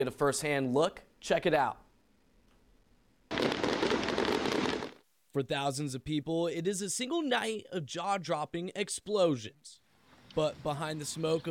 Get a first-hand look. Check it out. For thousands of people, it is a single night of jaw-dropping explosions. But behind the smoke